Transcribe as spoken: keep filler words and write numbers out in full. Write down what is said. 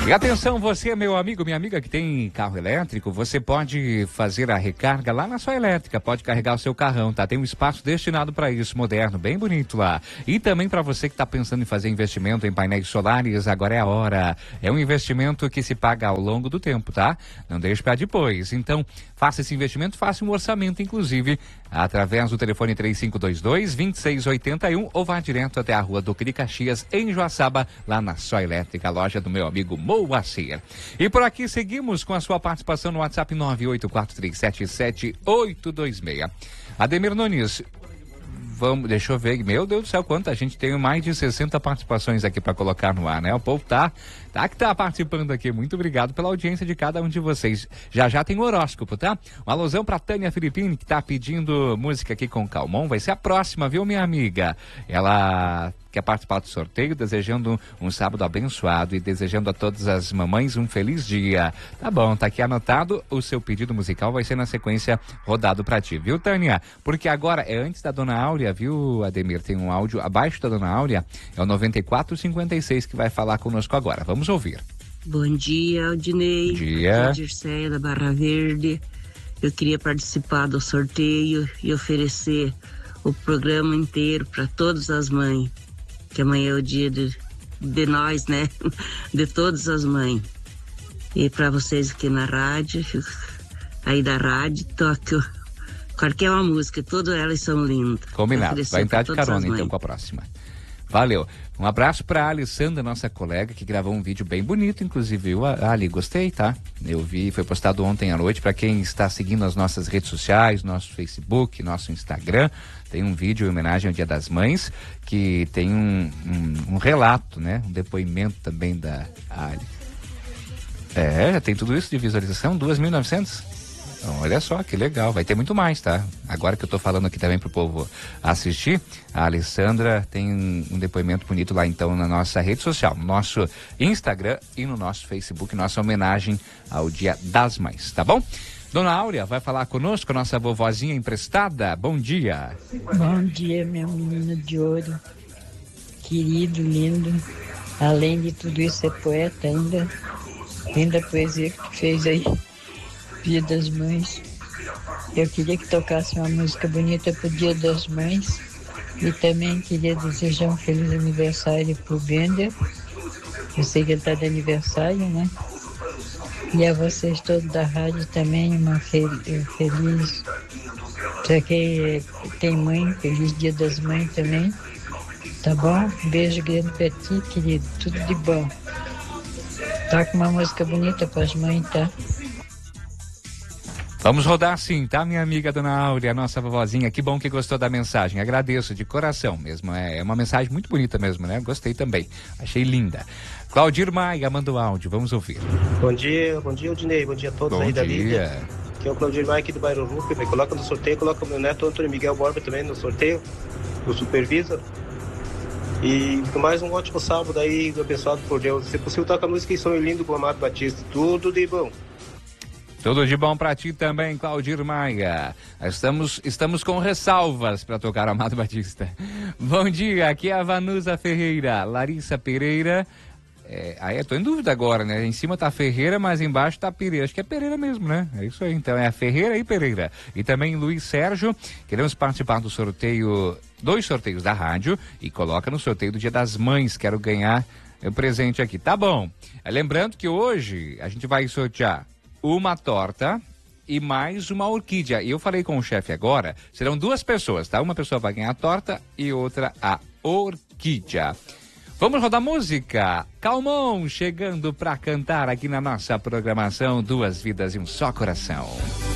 E atenção, você, meu amigo, minha amiga que tem carro elétrico, você pode fazer a recarga lá na Só Elétrica, pode carregar o seu carrão, tá? Tem um espaço destinado para isso, moderno, bem bonito lá. E também para você que está pensando em fazer investimento em painéis solares, agora é a hora. É um investimento que se paga ao longo do tempo, tá? Não deixe para depois. Então, faça esse investimento, faça um orçamento, inclusive, através do telefone três cinco dois dois, dois seis oito um ou vá direto até a rua do Caxias, em Joaçaba, lá na Só Elétrica, loja do meu amigo Moacir. E por aqui seguimos com a sua participação no WhatsApp nove oito quatro três sete sete oito dois seis. Ademir Nunes, vamos, deixa eu ver, meu Deus do céu, quanta gente, tem mais de sessenta participações aqui para colocar no ar, né? O povo tá, tá que tá participando aqui, muito obrigado pela audiência de cada um de vocês. Já já tem horóscopo, tá? Um alusão pra Tânia Filipini, que tá pedindo música aqui com Calmon, vai ser a próxima, viu, minha amiga? Ela quer participar do sorteio, desejando um sábado abençoado e desejando a todas as mamães um feliz dia. Tá bom, tá aqui anotado, o seu pedido musical vai ser na sequência rodado pra ti, viu, Tânia? Porque agora é antes da Dona Áurea, viu, Ademir? Tem um áudio abaixo da Dona Áurea, é o noventa e quatro cinquenta e seis que vai falar conosco agora. Vamos ouvir. Bom dia, Aldinei. Bom dia. Aqui é Dirceia da Barra Verde. Eu queria participar do sorteio e oferecer o programa inteiro para todas as mães, que amanhã é o dia de, de nós, né? De todas as mães. E para vocês aqui na rádio, aí da rádio, toque qualquer uma música, todas elas são lindas. Combinado, vai entrar de carona então com a próxima. Valeu. Um abraço para a Alessandra, nossa colega, que gravou um vídeo bem bonito, inclusive, eu, Ali, gostei, tá? Eu vi, foi postado ontem à noite, para quem está seguindo as nossas redes sociais, nosso Facebook, nosso Instagram, tem um vídeo em homenagem ao Dia das Mães, que tem um, um, um relato, né? Um depoimento também da Ali. É, já tem tudo isso de visualização, duas mil e novecentos? Então, olha só, que legal, vai ter muito mais, tá? Agora que eu tô falando aqui também pro povo assistir, a Alessandra tem um depoimento bonito lá então na nossa rede social, no nosso Instagram e no nosso Facebook, nossa homenagem ao Dia das Mães, tá bom? Dona Áurea vai falar conosco, a nossa vovozinha emprestada, bom dia. Bom dia, meu menino de ouro, querido, lindo, além de tudo isso é poeta ainda, linda poesia que fez aí. Dia das Mães. Eu queria que tocasse uma música bonita pro Dia das Mães e também queria desejar um feliz aniversário pro Bender. Eu sei que ele tá de aniversário, né? E a vocês todos da rádio também uma fel- feliz, pra quem tem mãe, feliz Dia das Mães também. Tá bom? Um beijo grande pra ti, querido. Tudo de bom. Toca uma música bonita pras mães, tá? Vamos rodar sim, tá, minha amiga Dona Áurea, a nossa vovozinha, que bom que gostou da mensagem, agradeço de coração mesmo, é uma mensagem muito bonita mesmo, né, gostei também, achei linda. Claudir Maia mandou áudio, vamos ouvir. Bom dia, bom dia, Aldinei, bom dia a todos bom aí dia. da Lídia. Aqui é o Claudir Maia aqui do bairro Rupi, me coloca no sorteio, coloca o meu neto Antônio Miguel Borba também no sorteio, o supervisor. E mais um ótimo sábado aí, abençoado por Deus. Se possível, toca a música em Sonho Lindo com o Amado Batista, tudo de bom. Tudo de bom pra ti também, Claudir Maia. Estamos, estamos com ressalvas para tocar Amado Batista. Bom dia, aqui é a Vanusa Ferreira, Larissa Pereira. É, aí eu tô em dúvida agora, né? Em cima tá Ferreira, mas embaixo tá Pereira. Acho que é Pereira mesmo, né? É isso aí, então é a Ferreira e Pereira. E também Luiz Sérgio, queremos participar do sorteio, dois sorteios da rádio e coloca no sorteio do Dia das Mães. Quero ganhar o presente aqui. Tá bom. Lembrando que hoje a gente vai sortear uma torta e mais uma orquídea. E eu falei com o chefe agora, serão duas pessoas, tá? Uma pessoa vai ganhar a torta e outra a orquídea. Vamos rodar música. Calmon chegando para cantar aqui na nossa programação Duas Vidas e um Só Coração.